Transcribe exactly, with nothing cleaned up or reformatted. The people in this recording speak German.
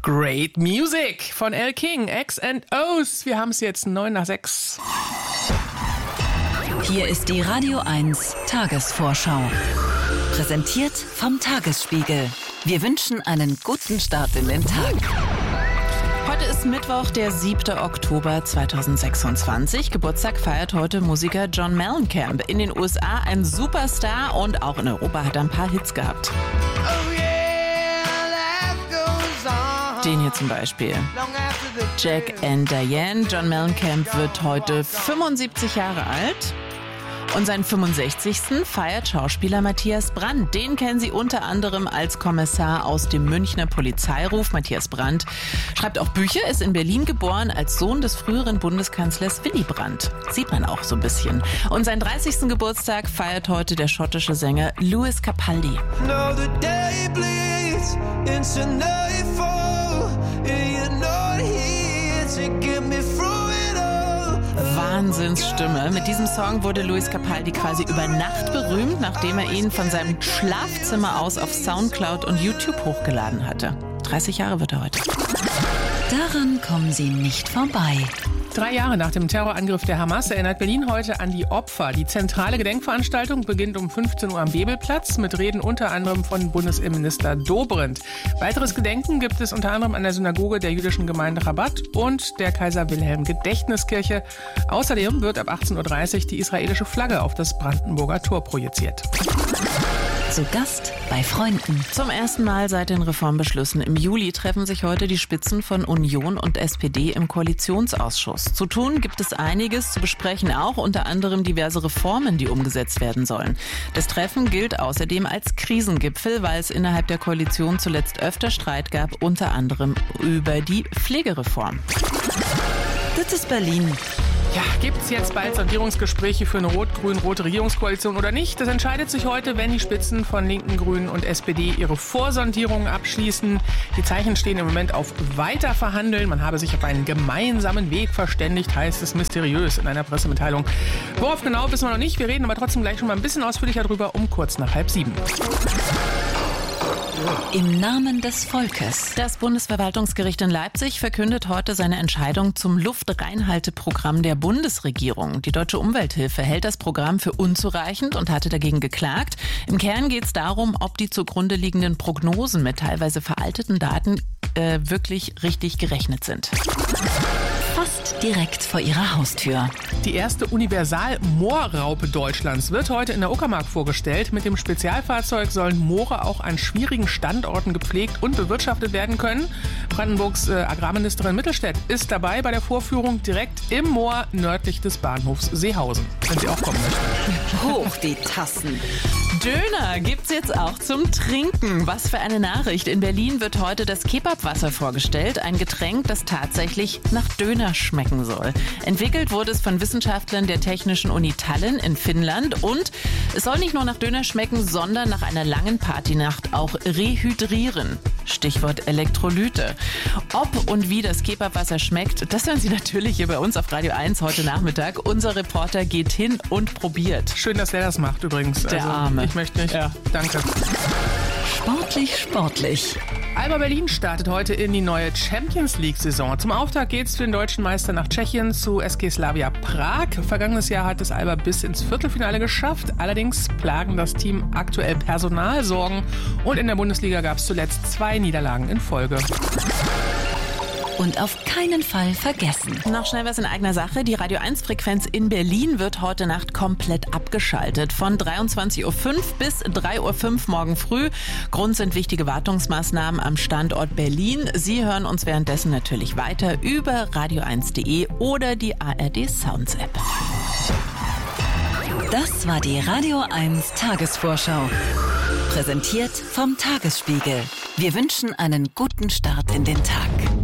Great Music von Elle King, X and O's. Wir haben es jetzt neun nach sechs. Hier ist die Radio eins Tagesvorschau. Präsentiert vom Tagesspiegel. Wir wünschen einen guten Start in den Tag. Heute ist Mittwoch, der siebte Oktober zweitausendsechsundzwanzig. Geburtstag feiert heute Musiker John Mellencamp. In den U S A ein Superstar und auch in Europa hat er ein paar Hits gehabt. Den hier zum Beispiel. Jack and Diane. John Mellencamp wird heute fünfundsiebzig Jahre alt. Und seinen fünfundsechzigsten feiert Schauspieler Matthias Brandt. Den kennen Sie unter anderem als Kommissar aus dem Münchner Polizeiruf. Matthias Brandt schreibt auch Bücher, ist in Berlin geboren als Sohn des früheren Bundeskanzlers Willy Brandt. Sieht man auch so ein bisschen. Und seinen dreißigsten Geburtstag feiert heute der schottische Sänger Lewis Capaldi. No, the day bleeds into nightfall, and you're not here to get me through it all. Wahnsinnsstimme. Mit diesem Song wurde Lewis Capaldi quasi über Nacht berühmt, nachdem er ihn von seinem Schlafzimmer aus auf Soundcloud und YouTube hochgeladen hatte. dreißig Jahre wird er heute. Daran kommen Sie nicht vorbei. Drei Jahre nach dem Terrorangriff der Hamas erinnert Berlin heute an die Opfer. Die zentrale Gedenkveranstaltung beginnt um fünfzehn Uhr am Bebelplatz mit Reden unter anderem von Bundesinnenminister Dobrindt. Weiteres Gedenken gibt es unter anderem an der Synagoge der jüdischen Gemeinde Rabat und der Kaiser-Wilhelm-Gedächtniskirche. Außerdem wird ab achtzehn Uhr dreißig die israelische Flagge auf das Brandenburger Tor projiziert. Zu Gast bei Freunden. Zum ersten Mal seit den Reformbeschlüssen im Juli treffen sich heute die Spitzen von Union und S P D im Koalitionsausschuss. Zu tun gibt es einiges, zu besprechen auch, unter anderem diverse Reformen, die umgesetzt werden sollen. Das Treffen gilt außerdem als Krisengipfel, weil es innerhalb der Koalition zuletzt öfter Streit gab, unter anderem über die Pflegereform. Das ist Berlin. Ja, gibt es jetzt bald Sondierungsgespräche für eine rot-grün-rote Regierungskoalition oder nicht? Das entscheidet sich heute, wenn die Spitzen von Linken, Grünen und S P D ihre Vorsondierungen abschließen. Die Zeichen stehen im Moment auf Weiterverhandeln. Man habe sich auf einen gemeinsamen Weg verständigt, heißt es mysteriös in einer Pressemitteilung. Worauf genau, wissen wir noch nicht. Wir reden aber trotzdem gleich schon mal ein bisschen ausführlicher drüber um kurz nach halb sieben. Im Namen des Volkes. Das Bundesverwaltungsgericht in Leipzig verkündet heute seine Entscheidung zum Luftreinhalteprogramm der Bundesregierung. Die Deutsche Umwelthilfe hält das Programm für unzureichend und hatte dagegen geklagt. Im Kern geht es darum, ob die zugrunde liegenden Prognosen mit teilweise veralteten Daten äh, wirklich richtig gerechnet sind. Fast direkt vor ihrer Haustür. Die erste Universal-Moorraupe Deutschlands wird heute in der Uckermark vorgestellt. Mit dem Spezialfahrzeug sollen Moore auch an schwierigen Standorten gepflegt und bewirtschaftet werden können. Brandenburgs äh, Agrarministerin Mittelstädt ist dabei bei der Vorführung direkt im Moor nördlich des Bahnhofs Seehausen, wenn sie auch kommen möchte. Hoch die Tassen. Döner gibt's jetzt auch zum Trinken. Was für eine Nachricht. In Berlin wird heute das Kebabwasser vorgestellt. Ein Getränk, das tatsächlich nach Döner schmecken soll. Entwickelt wurde es von Wissenschaftlern der Technischen Uni Tallinn in Finnland. Und es soll nicht nur nach Döner schmecken, sondern nach einer langen Partynacht auch rehydrieren. Stichwort Elektrolyte. Ob und wie das Kebabwasser schmeckt, das hören Sie natürlich hier bei uns auf Radio eins heute Nachmittag. Unser Reporter geht hin und probiert. Schön, dass er das macht übrigens. Der also, Arme. Ich möchte nicht. Ja. Danke. Sportlich, sportlich. Alba Berlin startet heute in die neue Champions-League-Saison. Zum Auftakt geht's für den deutschen Meister nach Tschechien zu S G Slavia Prag. Vergangenes Jahr hat es Alba bis ins Viertelfinale geschafft. Allerdings plagen das Team aktuell Personalsorgen. Und in der Bundesliga gab es zuletzt zwei Niederlagen in Folge. Und auf keinen Fall vergessen. Noch schnell was in eigener Sache. Die Radio eins Frequenz in Berlin wird heute Nacht komplett abgeschaltet. Von dreiundzwanzig Uhr fünf bis drei Uhr fünf morgen früh. Grund sind wichtige Wartungsmaßnahmen am Standort Berlin. Sie hören uns währenddessen natürlich weiter über radio eins punkt de oder die A R D Sounds App. Das war die Radio eins Tagesvorschau. Präsentiert vom Tagesspiegel. Wir wünschen einen guten Start in den Tag.